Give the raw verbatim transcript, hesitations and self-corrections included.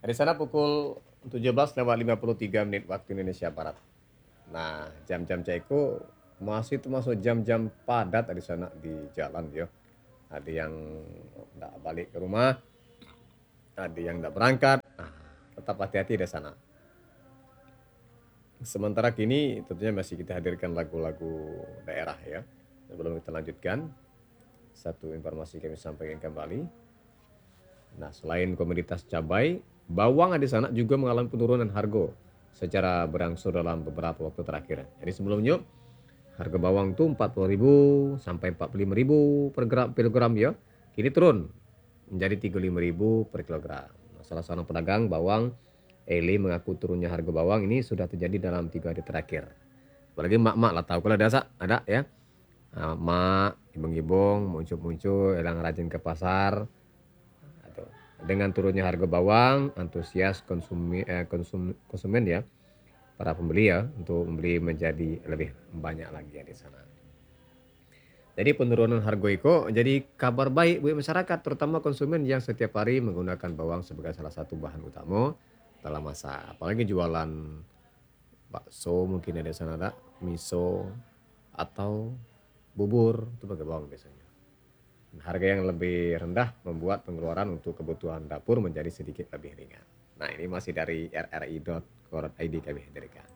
Di sana pukul tujuh belas lewat lima puluh tiga menit waktu Indonesia Barat. Nah, jam-jam Ceko masih termasuk jam-jam padat di sana di jalan ya. Ada yang tidak balik ke rumah, ada yang tidak berangkat. Nah, tetap hati-hati di sana. Sementara kini tentunya masih kita hadirkan lagu-lagu daerah ya. Sebelum kita lanjutkan, satu informasi kami sampaikan kembali. Nah, selain komoditas cabai, bawang di sana juga mengalami penurunan harga secara berangsur dalam beberapa waktu terakhir. Jadi sebelumnya harga bawang tuh empat puluh ribu sampai empat puluh lima ribu per gram, kilogram ya. Kini turun menjadi tiga puluh lima ribu per kilogram. Nah, salah seorang pedagang bawang, Eli, mengaku turunnya harga bawang ini sudah terjadi dalam tiga hari terakhir. Apalagi mak-mak lah tahu kalau ada ada ya. Nah, mak, ibung-ibung muncul-muncul yang rajin ke pasar. Dengan turunnya harga bawang, antusias konsumi, eh, konsum, konsumen ya, para pembeli ya, untuk membeli menjadi lebih banyak lagi ya di sana. Jadi penurunan harga itu jadi kabar baik buat masyarakat, terutama konsumen yang setiap hari menggunakan bawang sebagai salah satu bahan utama dalam masak. Apalagi jualan bakso mungkin ada di sana ada, miso atau bubur itu pakai bawang biasanya. Harga yang lebih rendah membuat pengeluaran untuk kebutuhan dapur menjadi sedikit lebih ringan. Nah, ini masih dari r r i dot co dot i d kami hadirkan.